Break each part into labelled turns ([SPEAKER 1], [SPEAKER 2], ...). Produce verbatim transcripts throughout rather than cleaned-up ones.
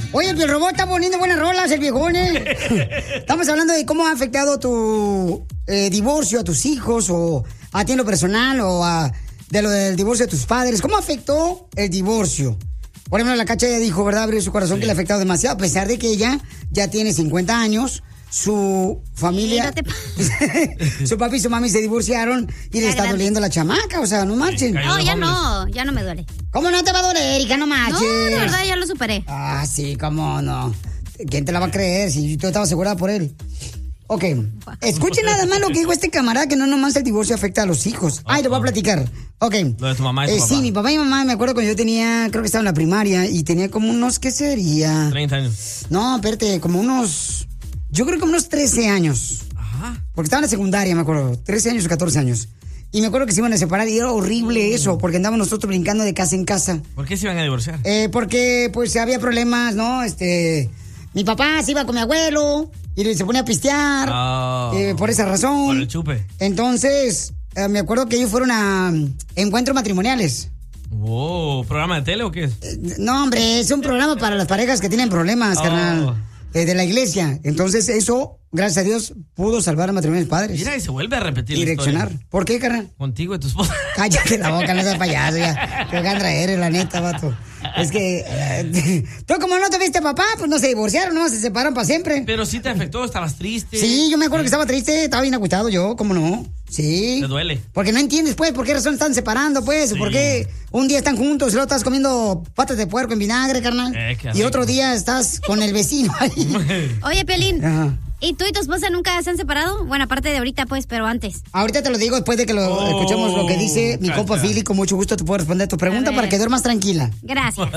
[SPEAKER 1] Oye, el robot está poniendo buenas rolas, el viejón, ¿eh? Estamos hablando de cómo ha afectado tu eh, divorcio a tus hijos, o a ti en lo personal, o a, de lo del divorcio de tus padres. ¿Cómo afectó el divorcio? Por ejemplo, la Cacha ya dijo, ¿verdad? Abrió su corazón, sí, que le ha afectado demasiado, a pesar de que ella ya tiene cincuenta años. Su familia, sí, no te... su papi y su mami se divorciaron y le está grande. Doliendo la chamaca, o sea, no marchen.
[SPEAKER 2] No, ya no, ya no me duele.
[SPEAKER 1] ¿Cómo no te va a doler, Erika? No marches.
[SPEAKER 2] No, de verdad, ya lo superé.
[SPEAKER 1] Ah, sí, cómo no. ¿Quién te la va a creer si tú estabas asegurada por él? Ok, escuchen nada más lo que dijo este camarada, que no nomás el divorcio afecta a los hijos. Ay, lo voy a platicar. Ok.
[SPEAKER 3] Lo de tu mamá y tu
[SPEAKER 1] eh,
[SPEAKER 3] papá.
[SPEAKER 1] Sí, mi papá y mamá, me acuerdo cuando yo tenía, creo que estaba en la primaria, y tenía como unos, ¿qué sería?
[SPEAKER 3] treinta años.
[SPEAKER 1] No, espérate, como unos... Yo creo que unos trece años. Ajá. Porque estaba en la secundaria, me acuerdo. trece años o catorce años. Y me acuerdo que se iban a separar y era horrible eso, porque andábamos nosotros brincando de casa en casa.
[SPEAKER 3] ¿Por qué se iban a divorciar?
[SPEAKER 1] Eh, porque, pues, había problemas, ¿no? Este... Mi papá se iba con mi abuelo y se ponía a pistear. Oh, eh, por esa razón.
[SPEAKER 3] Por el chupe.
[SPEAKER 1] Entonces, eh, me acuerdo que ellos fueron a um, encuentros matrimoniales.
[SPEAKER 3] Wow, ¿programa de tele o qué es?
[SPEAKER 1] Eh, no, hombre, es un programa para las parejas que tienen problemas, oh. carnal. Eh, de la iglesia. Entonces, eso, gracias a Dios, pudo salvar al matrimonio de mis padres.
[SPEAKER 3] Mira, y se vuelve a repetir.
[SPEAKER 1] Direccionar.
[SPEAKER 3] La
[SPEAKER 1] ¿Por qué, carnal?
[SPEAKER 3] Contigo y tu esposa.
[SPEAKER 1] Cállate la boca, no seas payaso, ya. Qué gandra eres, la neta, vato. Es que, eh, tú como no te viste papá, pues no se divorciaron, no, se separaron para siempre.
[SPEAKER 3] Pero sí te afectó, estabas triste.
[SPEAKER 1] Sí, yo me acuerdo que estaba triste, estaba bien agüitado yo, ¿cómo no? Sí.
[SPEAKER 3] Te duele.
[SPEAKER 1] Porque no entiendes, pues, por qué razón están separando, pues, sí. por qué un día están juntos y luego estás comiendo patas de puerco en vinagre, carnal. Eh, y otro día estás con el vecino ahí.
[SPEAKER 2] Oye, Piolín. Ajá. ¿Y tú y tu esposa nunca se han separado? Bueno, aparte de ahorita, pues, pero antes.
[SPEAKER 1] Ahorita te lo digo después de que lo oh, escuchemos lo que dice mi compa Philly. Con mucho gusto te puedo responder tu pregunta para que duermas tranquila.
[SPEAKER 2] Gracias.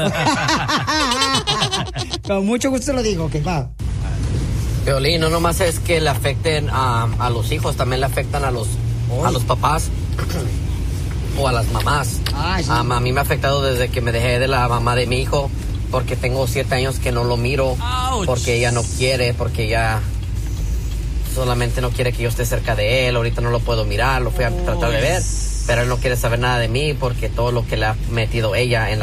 [SPEAKER 1] Con mucho gusto lo digo, que va.
[SPEAKER 4] Piolín, no nomás es que le afecten a, a los hijos, también le afectan a los, a los papás o a las mamás. Ay, sí. um, a mí me ha afectado desde que me dejé de la mamá de mi hijo, porque tengo siete años que no lo miro, Ouch. porque ella no quiere, porque ella... solamente no quiere que yo esté cerca de él. Ahorita no lo puedo mirar, lo fui a tratar de ver, pero él no quiere saber nada de mí porque todo lo que le ha metido ella en la